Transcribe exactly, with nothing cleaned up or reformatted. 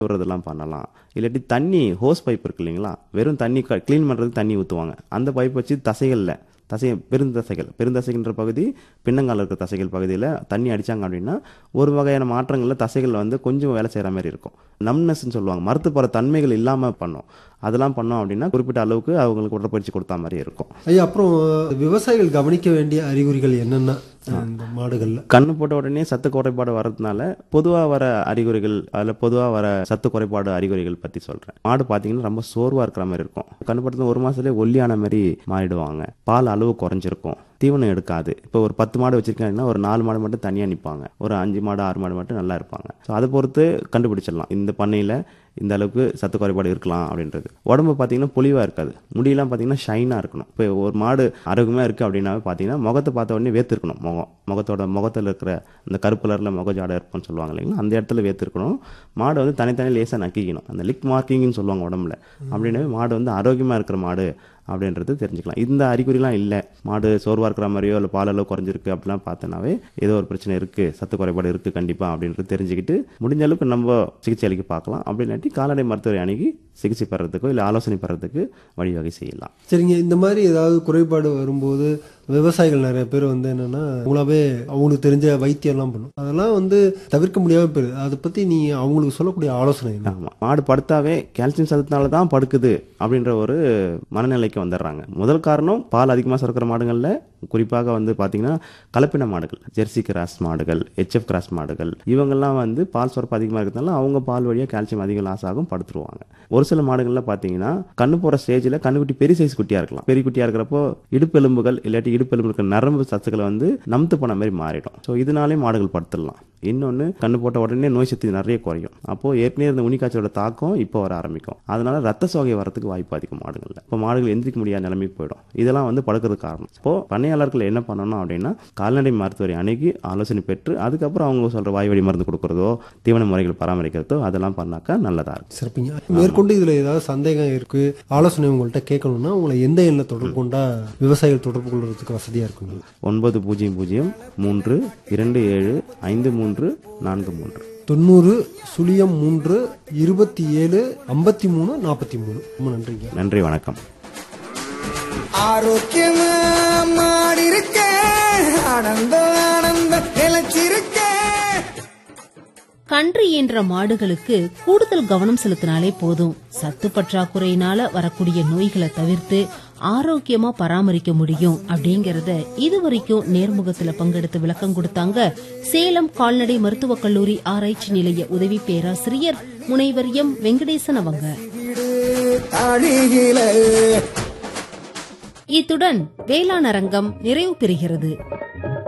விடுறதெல்லாம் பண்ணலாம். இல்லாட்டி தண்ணி ஹோஸ் பைப் இருக்கு இல்லைங்களா, வெறும் தண்ணி க்ளீன் பண்ணுறதுக்கு தண்ணி ஊற்றுவாங்க. அந்த பைப் வச்சு தசைகளில் தசை பெருந்தசைகள் பெருந்தசைகின்ற பகுதி பின்னங்கால இருக்கிற தசைகள் பகுதியில் தண்ணி அடித்தாங்க அப்படின்னா ஒரு வகையான மாற்றங்களில் தசைகள் வந்து கொஞ்சம் வேலை செய்கிற மாதிரி இருக்கும். நம்னஸ்ன்னு சொல்லுவாங்க, மறுத்து போகிற தன்மைகள் இல்லாமல் பண்ணோம். அதெல்லாம் பண்ணோம் அப்படின்னா குறிப்பிட்ட அளவுக்கு அவங்களுக்கு உடற்பயிற்சி கொடுத்தா மாதிரி இருக்கும். ஐயா, அப்புறம் விவசாயிகள் கவனிக்க வேண்டிய அறிகுறிகள் என்னென்ன இந்த மாடுகள்ல? கண்ணு போட்ட உடனே சத்து குறைபாடு வர்றதுனால பொதுவாக வர அறிகுறிகள், அதில் பொதுவாக வர சத்து குறைபாடு அறிகுறிகள் பற்றி சொல்கிறேன். மாடு பார்த்தீங்கன்னா ரொம்ப சோர்வாக இருக்கிற மாதிரி இருக்கும். கண்ணு போட்டது ஒரு மாதத்துலேயே ஒல்லியான மாதிரி மாறிடுவாங்க. பால் அளவு குறைஞ்சிருக்கும். தீவனம் எடுக்காது. இப்போ ஒரு பத்து மாடு வச்சிருக்காங்கன்னா ஒரு நாலு மாடு மட்டும் தனியாக நிற்பாங்க, ஒரு அஞ்சு மாடு ஆறு மாடு மட்டும் நல்லா இருப்பாங்க. ஸோ அதை பொறுத்து கண்டுபிடிச்சிடலாம் இந்த பண்ணையில் இந்த அளவுக்கு சத்து குறைபாடு இருக்கலாம் அப்படின்றது. உடம்பு பார்த்தீங்கன்னா பொலிவாக இருக்காது. முடியெல்லாம் பார்த்தீங்கன்னா ஷைனாக இருக்கணும். இப்போ ஒரு மாடு ஆரோக்கியமாக இருக்குது அப்படின்னாவே பார்த்தீங்கன்னா முகத்தை பார்த்த உடனே வேர்த்திருக்கணும். முகம் முகத்தோட முகத்தில் இருக்கிற இந்த கருப்பு கலரில் முக ஜாடை இருப்போம்னு சொல்லுவாங்க இல்லைங்களா, அந்த இடத்துல வேர்த்திருக்கணும். மாடு வந்து தனித்தனி லேசாக நக்கிக்கணும். அந்த லிக் மார்க்கிங்னு சொல்லுவாங்க உடம்புல. அப்படின்னாவே மாடு வந்து ஆரோக்கியமாக இருக்கிற மாடு அப்படின்றது தெரிஞ்சுக்கலாம். இந்த அறிகுறிலாம் இல்லை, மாடு சோர்வாக இருக்கிற மாதிரியோ இல்லை பால் அளவு குறைஞ்சிருக்கு அப்படிலாம் பார்த்தோன்னாவே ஏதோ ஒரு பிரச்சனை இருக்குது, சத்து குறைபாடு இருக்குது கண்டிப்பாக அப்படின்றது தெரிஞ்சுக்கிட்டு முடிஞ்ச அளவுக்கு நம்ம சிகிச்சை அளிக்க பார்க்கலாம். அப்படின்னாட்டி கால்நடை மருத்துவரை அணுகி சிகிச்சை பெறதுக்கோ இல்லை ஆலோசனை பெறதுக்கு வழிவகை செய்யலாம். சரிங்க, இந்த மாதிரி ஏதாவது குறைபாடு வரும்போது விவசாயிகள் நிறைய பேர் வந்து என்னன்னா அவங்களாவே அவங்களுக்கு தெரிஞ்ச வைத்தியம்லாம் பண்ணும். அதெல்லாம் வந்து தவிர்க்க முடியாமல் போயிடுது. அதை பற்றி நீ அவங்களுக்கு சொல்லக்கூடிய ஆலோசனை என்ன? ஆமாம், மாடு படுத்தாவே கால்சியம் சத்துனால தான் படுக்குது அப்படின்ற ஒரு மனநிலைக்கு வந்துடுறாங்க. முதல் காரணம் பால் அதிகமாக சுரக்கிற மாடுகளில் குறிப்பாக வந்து பார்த்தீங்கன்னா கலப்பின மாடுகள், ஜெர்சி கிராஸ் மாடுகள், ஹெச்எஃப் கிராஸ் மாடுகள், இவங்கெல்லாம் வந்து பால் சுரப்பு அதிகமாக இருக்கிறதுனால அவங்க பால் வழியாக கால்சியம் அதிகம் லாஸ் ஆகும், படுத்துருவாங்க. ஒரு சில மாடுகளில் பார்த்தீங்கன்னா கண்ணு போகிற ஸ்டேஜில் கண்ணுக்குட்டி பெரிய சைஸ் குட்டியாக இருக்கலாம். பெரிய குட்டியாக இருக்கிறப்போ இடுப்பெலும்புகள் இல்லாட்டி இடுப்பெலும்பு இருக்கிற நரம்பு சத்துக்களை வந்து நம்த்து போன மாதிரி மாறிடும். ஸோ இதனாலே மாடுகள் படுத்துடலாம். இன்னொன்று, கண்ணு போட்ட உடனே நோய் சக்தி நிறைய குறையும். அப்போது ஏற்கனவே இருந்த உனிக்காய்ச்சலோட தாக்கம் இப்போ வர ஆரம்பிக்கும். அதனால ரத்த சோகை வரதுக்கு வாய்ப்பு அதிகம் மாடுகளில். இப்போ மாடுகள் எந்திரிக்க முடியாத நிலைமைக்கு போயிடும். இதெல்லாம் வந்து படுக்கிறதுக்கு காரணம். இப்போ பண்ணையாளர்கள் என்ன பண்ணணும் அப்படின்னா கால்நடை மருத்துவரை அணுகி ஆலோசனை பெற்று அதுக்கப்புறம் அவங்க சொல்கிற வாய்வழி மருந்து கொடுக்குறதோ தீவன முறைகள் பராமரிக்கிறதோ அதெல்லாம் பண்ணாக்கா நல்லதாக இருக்கும். சிறப்புங்க. மேற்கொண்டு இதில் ஏதாவது சந்தேகம் இருக்குது, ஆலோசனை உங்கள்கிட்ட கேட்கணும்னா உங்களை எந்த எண்ணை தொடர்பு கொண்டா விவசாயிகள் தொடர்பு கொள்வதற்கு வசதியாக இருக்குங்க? ஒன்பது பூஜ்ஜியம் பூஜ்ஜியம் மூன்று இரண்டு ஏழு ஐந்து மூன்று நான்கு மூன்று தொண்ணூறு சுழியம் மூன்று இருபத்தி ஏழு ஐம்பத்தி மூணு நாற்பத்தி மூணு. ரொம்ப நன்றிங்க. நன்றி, வணக்கம். ஆரோக்கியமா மாடி இருக்க ஆனந்த ஆனந்த நிலச்சிருக்க. கன்று ஈன்ற மாடுகளுக்கு கூடுதல் கவனம் செலுத்தினாலே போதும். சத்து பற்றாக்குறையினால வரக்கூடிய நோய்களை தவிர்த்து ஆரோக்கியமா பராமரிக்க முடியும் அப்படிங்கறத இதுவரைக்கும் நேர்முகத்துல பங்கெடுத்து விளக்கம் கொடுத்தாங்க சேலம் கால்நடை மருத்துவக் கல்லூரி ஆராய்ச்சி நிலைய உதவி பேராசிரியர் முனைவர் எம் வெங்கடேசன் அவங்க. இத்துடன் வேளாண் அரங்கம் நிறைவு பெறுகிறது.